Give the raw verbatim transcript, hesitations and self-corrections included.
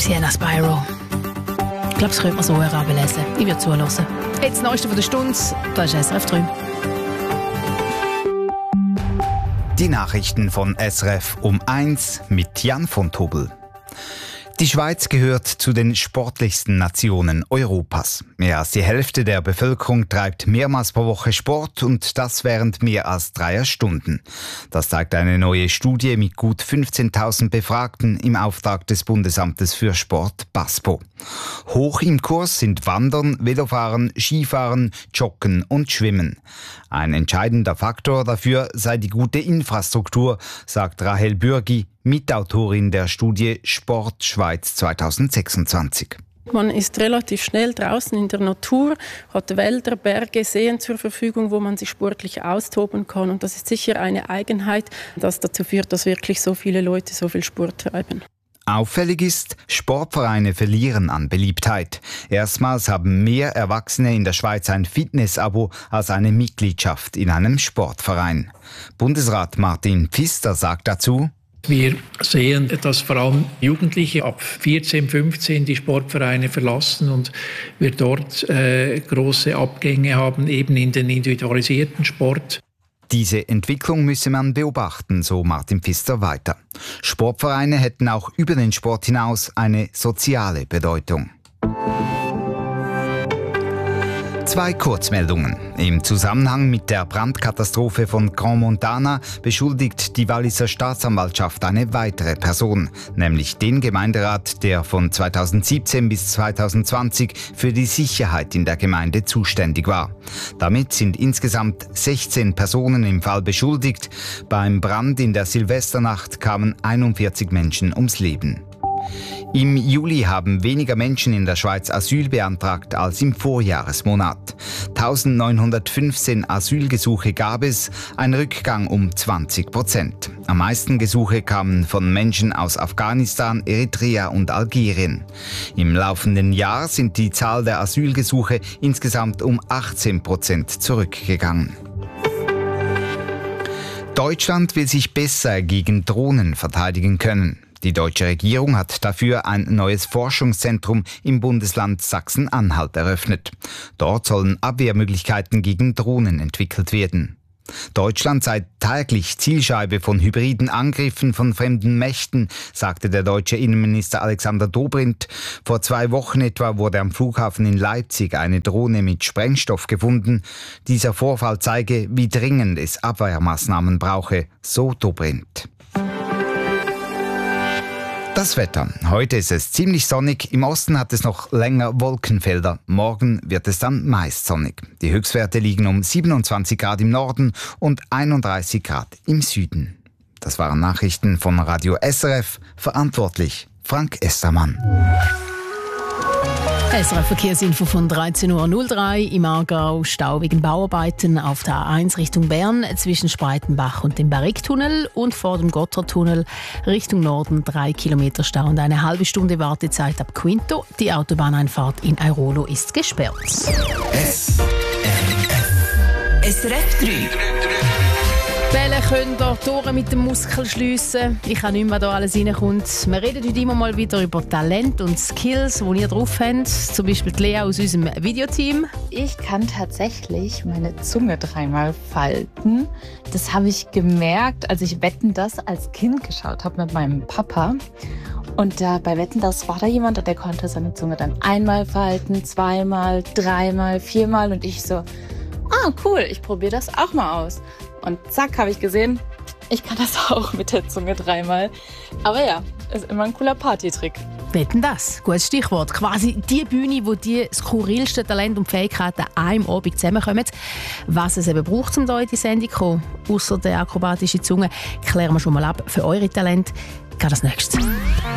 Sienna Spyro. Ich glaube, das könnte man so herabelesen. Ich würde zuhören. Jetzt das Neueste von der Stunde, da ist S R F drei. Die Nachrichten von S R F um eins mit Jan von Tobel. Die Schweiz gehört zu den sportlichsten Nationen Europas. Mehr als die Hälfte der Bevölkerung treibt mehrmals pro Woche Sport und das während mehr als dreier Stunden. Das zeigt eine neue Studie mit gut fünfzehntausend Befragten im Auftrag des Bundesamtes für Sport BASPO. Hoch im Kurs sind Wandern, Velofahren, Skifahren, Joggen und Schwimmen. Ein entscheidender Faktor dafür sei die gute Infrastruktur, sagt Rahel Bürgi, Mitautorin der Studie Sport Schweiz zweitausendsechsundzwanzig. Man ist relativ schnell draußen in der Natur, hat Wälder, Berge, Seen zur Verfügung, wo man sich sportlich austoben kann. Und das ist sicher eine Eigenheit, das dazu führt, dass wirklich so viele Leute so viel Sport treiben. Auffällig ist, Sportvereine verlieren an Beliebtheit. Erstmals haben mehr Erwachsene in der Schweiz ein Fitness-Abo als eine Mitgliedschaft in einem Sportverein. Bundesrat Martin Pfister sagt dazu: Wir sehen, dass vor allem Jugendliche ab vierzehn, fünfzehn die Sportvereine verlassen und wir dort äh, große Abgänge haben, eben in den individualisierten Sport. Diese Entwicklung müsse man beobachten, so Martin Pfister weiter. Sportvereine hätten auch über den Sport hinaus eine soziale Bedeutung. Zwei Kurzmeldungen. Im Zusammenhang mit der Brandkatastrophe von Grand Montana beschuldigt die Walliser Staatsanwaltschaft eine weitere Person, nämlich den Gemeinderat, der von zweitausendsiebzehn bis zweitausendzwanzig für die Sicherheit in der Gemeinde zuständig war. Damit sind insgesamt sechzehn Personen im Fall beschuldigt. Beim Brand in der Silvesternacht kamen einundvierzig Menschen ums Leben. Im Juli haben weniger Menschen in der Schweiz Asyl beantragt als im Vorjahresmonat. eintausendneunhundertfünfzehn Asylgesuche gab es, ein Rückgang um zwanzig Prozent. Am meisten Gesuche kamen von Menschen aus Afghanistan, Eritrea und Algerien. Im laufenden Jahr sind die Zahl der Asylgesuche insgesamt um achtzehn Prozent zurückgegangen. Deutschland will sich besser gegen Drohnen verteidigen können. Die deutsche Regierung hat dafür ein neues Forschungszentrum im Bundesland Sachsen-Anhalt eröffnet. Dort sollen Abwehrmöglichkeiten gegen Drohnen entwickelt werden. Deutschland sei täglich Zielscheibe von hybriden Angriffen von fremden Mächten, sagte der deutsche Innenminister Alexander Dobrindt. Vor zwei Wochen etwa wurde am Flughafen in Leipzig eine Drohne mit Sprengstoff gefunden. Dieser Vorfall zeige, wie dringend es Abwehrmaßnahmen brauche, so Dobrindt. Das Wetter. Heute ist es ziemlich sonnig. Im Osten hat es noch länger Wolkenfelder. Morgen wird es dann meist sonnig. Die Höchstwerte liegen um siebenundzwanzig Grad im Norden und einunddreißig Grad im Süden. Das waren Nachrichten von Radio S R F. Verantwortlich Frank Estermann. S R F-Verkehrsinfo von dreizehn Uhr null drei. Im Aargau Stau wegen Bauarbeiten auf der A eins Richtung Bern zwischen Spreitenbach und dem Barrique-Tunnel und vor dem Gotthardtunnel Richtung Norden drei Kilometer Stau und eine halbe Stunde Wartezeit ab Quinto. Die Autobahneinfahrt in Airolo ist gesperrt. S R F. S R F drei. Bälle können hier Tore mit dem Muskel schliessen. Ich kann nicht mehr, was da alles reinkommt. Wir reden heute immer mal wieder über Talent und Skills, die ihr drauf habt. Zum Beispiel die Lea aus unserem Videoteam. Ich kann tatsächlich meine Zunge dreimal falten. Das habe ich gemerkt, als ich Wetten, das als Kind geschaut habe mit meinem Papa. Und da bei Wetten, das war da jemand, der konnte seine Zunge dann einmal falten, zweimal, dreimal, viermal. Und ich so, ah cool, ich probiere das auch mal aus. Und zack, habe ich gesehen, ich kann das auch mit der Zunge dreimal. Aber ja, ist immer ein cooler Partytrick. Wetten, das? Gutes Stichwort. Quasi die Bühne, wo die skurrilsten Talente und Fähigkeiten an einem Abend zusammenkommen. Was es eben braucht, um hier in die Sendung zu kommen, ausser der akrobatischen Zunge, klären wir schon mal ab. Für eure Talente geht das nächste.